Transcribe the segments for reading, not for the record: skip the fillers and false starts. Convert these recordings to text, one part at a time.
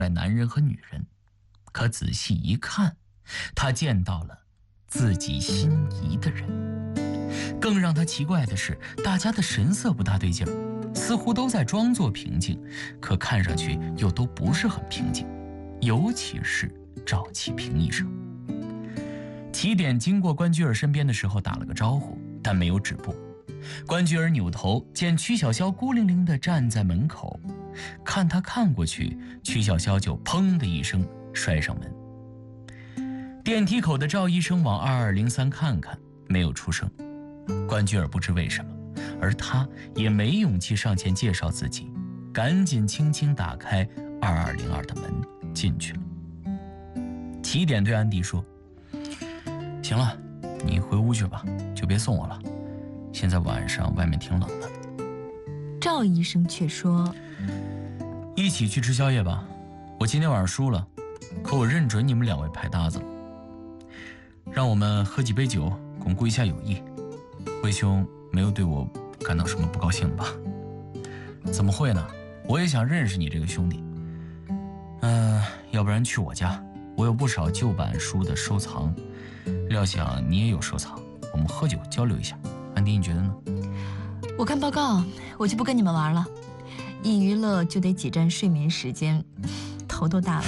来男人和女人，可仔细一看，他见到了自己心仪的人。更让他奇怪的是，大家的神色不大对劲儿，似乎都在装作平静，可看上去又都不是很平静，尤其是赵启平医生。起点经过关雎尔身边的时候打了个招呼，但没有止步。关雎尔扭头见曲小潇孤零零地站在门口，看他看过去，曲小潇就砰的一声摔上门。电梯口的赵医生往2203看看，没有出声。关雎尔不知为什么，而他也没勇气上前介绍自己，赶紧轻轻打开2202的门进去了。起点对安迪说：“行了，你回屋去吧，就别送我了。现在晚上外面挺冷的。” 赵医生却说：“ 一起去吃宵夜吧，我今天晚上输了，可我认准你们2位牌搭子了。让我们喝几杯酒，巩固一下友谊。魏兄没有对我感到什么不高兴吧？”“怎么会呢？我也想认识你这个兄弟。要不然去我家，我有不少旧版书的收藏，料想你也有收藏，我们喝酒交流一下。安迪，你觉得呢？”“ 我看报告，我就不跟你们玩了。一娱乐就得挤占睡眠时间，头都大了。”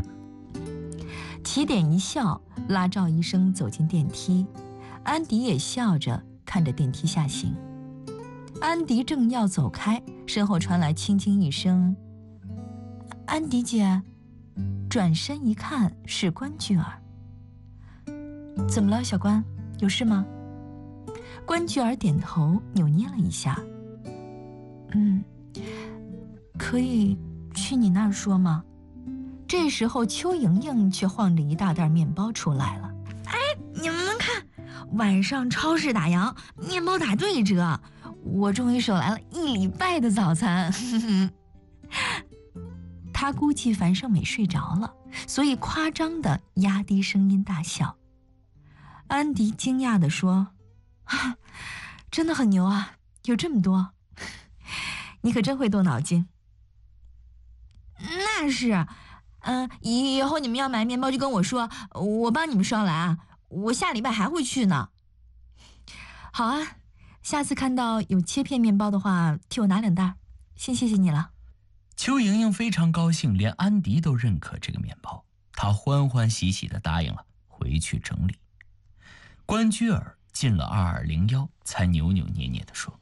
起点一笑，拉赵医生走进电梯。安迪也笑着看着电梯下行。安迪正要走开，身后传来轻轻一声：“安迪姐。”转身一看，是关雎尔。“怎么了，小关？有事吗？”关雎尔点头，扭捏了一下。“可以去你那儿说吗？”这时候邱莹莹却晃着一大袋面包出来了。“哎，你们看，晚上超市打烊，面包打对折，我终于手来了1礼拜的早餐。”他估计樊胜美睡着了，所以夸张地压低声音大笑。安迪惊讶地说：“真的很牛啊，有这么多，你可真会动脑筋。”“那是，以后你们要买面包就跟我说，我帮你们捎来啊，我下礼拜还会去呢。”“好啊，下次看到有切片面包的话，替我拿2袋，先谢谢你了。” 邱莹莹非常高兴，连安迪都认可这个面包，她欢欢喜喜地答应了，回去整理。关雎尔进了2201，才扭扭捏捏地说：“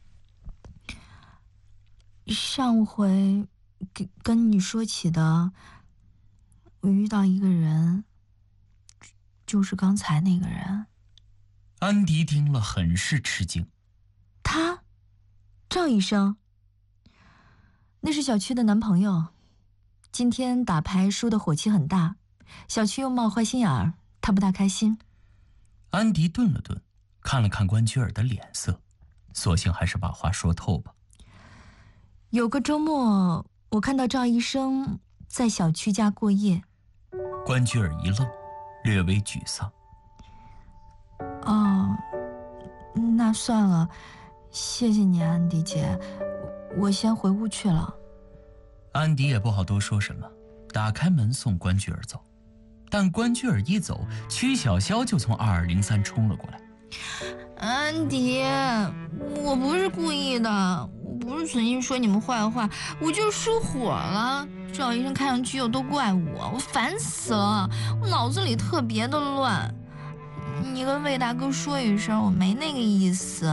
上回跟你说起的，我遇到一个人，就是刚才那个人。” 安迪听了很是吃惊。 “他？赵医生？那是小区的男朋友，今天打牌输的火气很大，小区又冒坏心眼儿，他不大开心。” 安迪顿了顿，看了看关雎尔的脸色，索性还是把话说透吧。 “有个周末，我看到赵医生在小区家过夜。” 关雎尔一愣，略微沮丧。 “哦，那算了，谢谢你，安迪姐，我先回屋去了。” 安迪也不好多说什么，打开门送关雎尔走。但关雎尔一走，曲小潇就从2203冲了过来。 “安迪，我不是故意的，我不是存心说你们坏话，我就是输火了。赵医生看上去又都怪我，我烦死了，我脑子里特别的乱。你跟魏大哥说一声，我没那个意思。”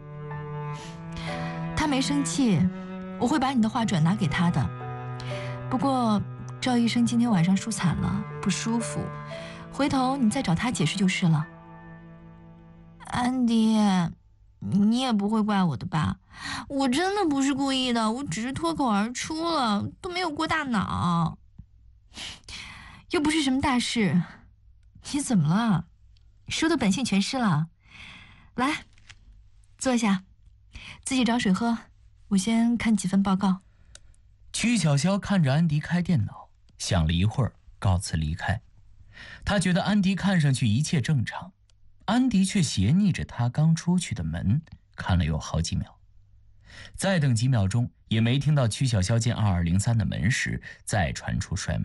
他没生气，我会把你的话转达给他的。不过赵医生今天晚上输惨了，不舒服，回头你再找他解释就是了。“安迪，你也不会怪我的吧？我真的不是故意的，我只是脱口而出了，都没有过大脑，又不是什么大事。你怎么了？输的本性全失了？来，坐下，自己找水喝，我先看几份报告。” 曲小潇看着安迪开电脑，想了一会儿，告辞离开。他觉得安迪看上去一切正常，安迪却斜睨着他刚出去的门，看了有好几秒。 再等几秒钟，也没听到曲小潇进2203的门时再传出摔门